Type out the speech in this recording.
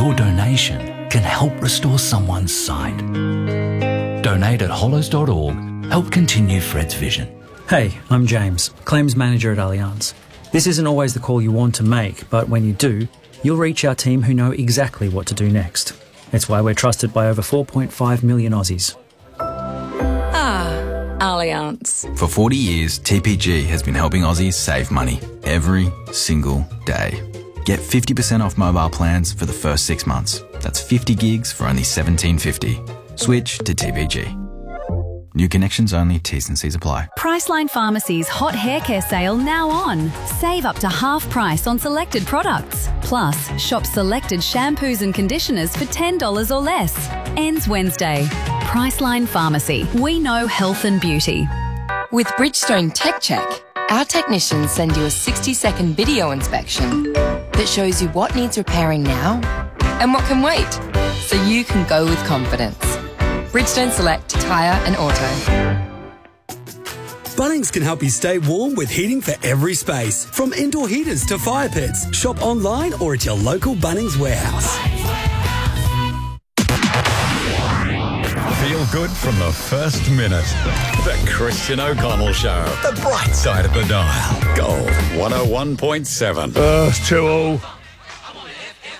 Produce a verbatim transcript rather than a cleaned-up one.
Your donation can help restore someone's sight. Donate at hollows dot org. Help continue Fred's vision. Hey, I'm James, Claims Manager at Allianz. This isn't always the call you want to make, but when you do, you'll reach our team who know exactly what to do next. It's why we're trusted by over four point five million Aussies. Ah, Allianz. For forty years, T P G has been helping Aussies save money every single day. Get fifty percent off mobile plans for the first six months. That's fifty gigs for only seventeen fifty. Switch to T P G. New connections only, T's and C's apply. Priceline Pharmacy's hot hair care sale now on. Save up to half price on selected products. Plus, shop selected shampoos and conditioners for ten dollars or less. Ends Wednesday. Priceline Pharmacy. We know health and beauty. With Bridgestone Tech Check, our technicians send you a sixty second video inspection that shows you what needs repairing now and what can wait, so you can go with confidence. Bridgestone Select Tyre and Auto. Bunnings can help you stay warm with heating for every space. From indoor heaters to fire pits. Shop online or at your local Bunnings warehouse. Feel good from the first minute. The Christian O'Connell Show. The bright side of the dial. Gold one oh one point seven. Uh, it's too all.